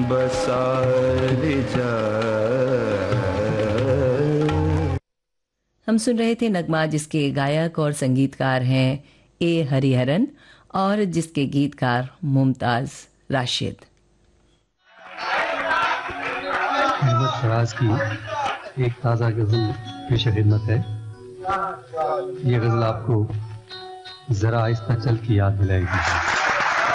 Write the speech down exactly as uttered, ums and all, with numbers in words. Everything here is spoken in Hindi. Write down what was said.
बसा ले जा। हम सुन रहे थे नगमा, जिसके गायक और संगीतकार हैं ए हरिहरन और जिसके गीतकार मुमताज राशिद। अहमद फराज की एक ताज़ा गज़ल पेश खिदमत है। ये गज़ल आपको ज़रा आहिस्ता चल की याद दिलाएगी।